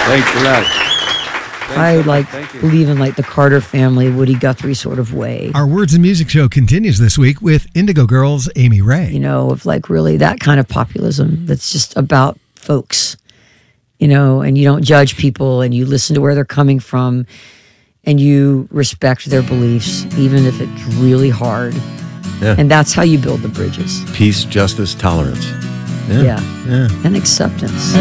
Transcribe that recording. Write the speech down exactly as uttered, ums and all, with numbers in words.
Thanks a lot. Thanks I so much. like Thank you. believe in like the Carter family, Woody Guthrie sort of way. Our Words and Music show continues this week with Indigo Girls' Amy Ray. You know, of like really that kind of populism that's just about folks, you know, and you don't judge people and you listen to where they're coming from and you respect their beliefs, even if it's really hard. Yeah. And that's how you build the bridges. Peace, justice, tolerance. Yeah. Yeah. And acceptance.